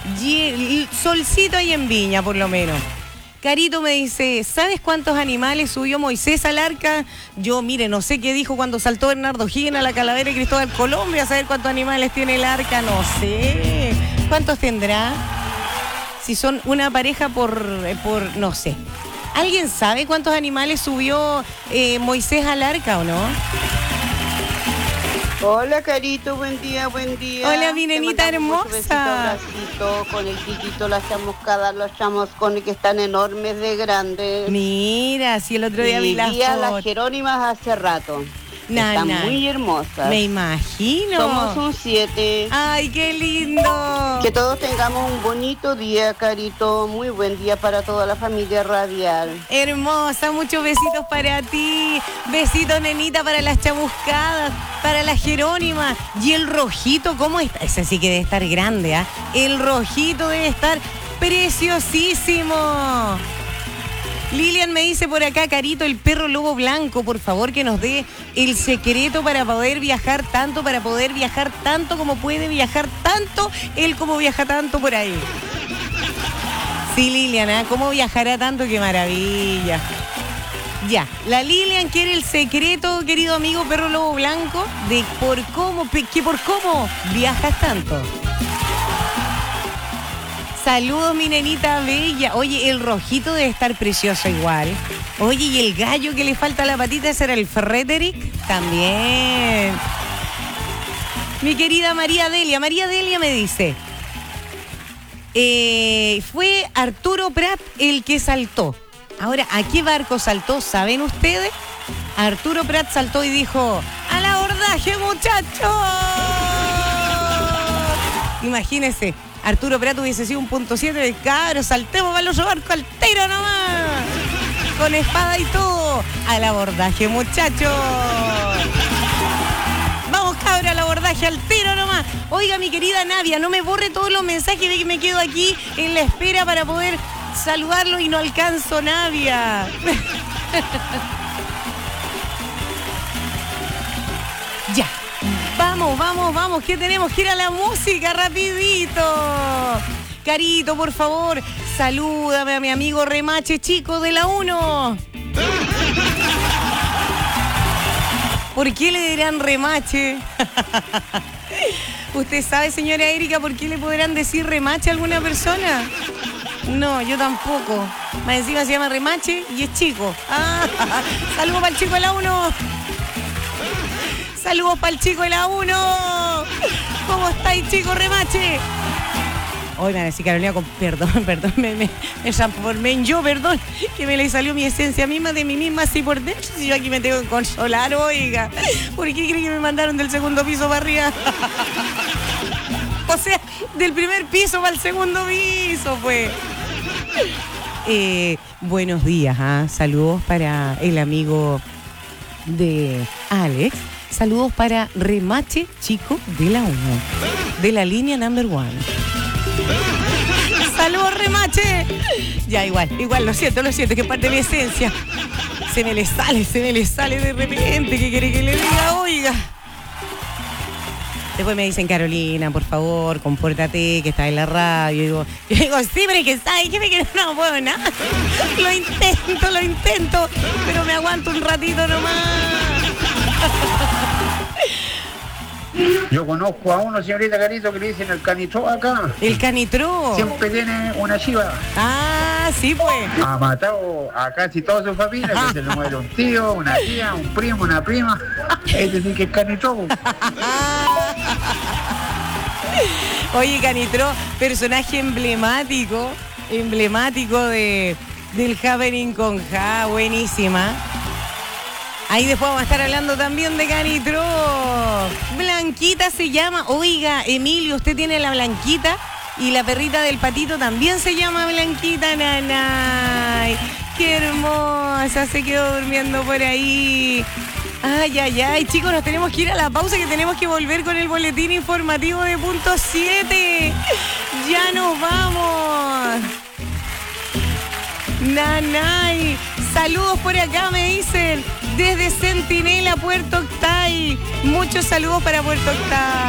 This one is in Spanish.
Solcito ahí en Viña, por lo menos. Carito me dice, ¿sabes cuántos animales subió Moisés al arca? Yo, mire, no sé qué dijo cuando saltó Bernardo Higgins a la calavera de Cristóbal Colón. Voy a saber cuántos animales tiene el arca, no sé. ¿Cuántos tendrá? Si son una pareja por no sé. ¿Alguien sabe cuántos animales subió Moisés al arca o no? Hola, Carito, buen día, buen día. Hola, mi nenita hermosa. Besito, abracito, con el chiquito, las chamuscadas, los chamuscones que están enormes de grandes. Mira, si el otro día vi las fotos. Las Jerónimas hace rato. Están muy hermosas. Me imagino. Somos un 7. ¡Ay, qué lindo! Que todos tengamos un bonito día, Carito. Muy buen día para toda la familia radial. Hermosa, muchos besitos para ti. Besitos, nenita, para las chamuscadas, para las Jerónimas. Y el rojito, ¿cómo está? Ese sí que debe estar grande, ¿ah? El rojito debe estar preciosísimo. Lilian me dice por acá, Carito, el perro lobo blanco, por favor que nos dé el secreto para poder viajar tanto como puede viajar tanto, él como viaja tanto por ahí. Sí, Lilian, ¿eh? ¿Cómo viajará tanto? ¡Qué maravilla! Ya, la Lilian quiere el secreto, querido amigo perro lobo blanco, de por cómo viajas tanto. Saludos, mi nenita bella. Oye, el rojito debe estar precioso igual. Oye, y el gallo que le falta la patita, ¿ese era el Frederick? También. Mi querida María Delia. María Delia me dice, fue Arturo Prat el que saltó. Ahora, ¿a qué barco saltó? ¿Saben ustedes? Arturo Prat saltó y dijo, ¡al abordaje, muchachos! Imagínense. Arturo Prat hubiese sido un .7 de cabros, saltemos para el otro barco al tiro nomás. Con espada y todo. Al abordaje, muchachos. Vamos, cabros, al abordaje, al tiro nomás. Oiga, mi querida Navia, no me borre todos los mensajes de que me quedo aquí en la espera para poder saludarlo y no alcanzo, Navia. Ya. Vamos, que tenemos que ir a la música rapidito. Carito, por favor, salúdame a mi amigo Remache, chico de la 1. ¿Por qué le dirán Remache? ¿Usted sabe, señora Erika, por qué le podrán decir Remache a alguna persona? No, yo tampoco. Más encima se llama Remache y es chico. Saludos para el chico de la 1. Saludos para el chico de la 1. ¿Cómo estáis, chico Remache? Hoy me decía Carolina, perdón, me transformé en yo, perdón, que me le salió mi esencia misma de mí misma así por dentro. Si yo aquí me tengo que consolar, oiga. ¿Por qué cree que me mandaron del segundo piso para arriba? O sea, del primer piso para el segundo piso, pues. Buenos días, saludos para el amigo de Alex. Saludos para Remache, chico de la 1, de la línea number 1. ¡Saludos, Remache! Ya, igual, lo siento, que es parte de mi esencia. Se me le sale de repente. ¿Qué quiere que le diga? Oiga. Después me dicen, Carolina, por favor, compórtate, que está en la radio. Yo digo, sí, pero es que ¿sabes qué? Que no puedo nada. Lo intento, pero me aguanto un ratito nomás. Yo conozco a uno, señorita Carito, que le dicen el canitró acá. El canitró. Siempre tiene una chiva. Ah, sí, pues. Ha matado a casi toda su familia, que se le muere un tío, una tía, un primo, una prima. Es decir, que es canitró. Oye, Canitró, personaje emblemático del Happening con Ja, buenísima. Ahí después vamos a estar hablando también de Canitró. Blanquita se llama. Oiga, Emilio, usted tiene la Blanquita y la perrita del patito también se llama Blanquita, nanay. Qué hermosa, se quedó durmiendo por ahí. Ay, chicos, nos tenemos que ir a la pausa, que tenemos que volver con el boletín informativo de punto 7. Ya nos vamos. Nanay. Saludos por acá, me dicen, desde Centinela, Puerto Octay. Muchos saludos para Puerto Octay.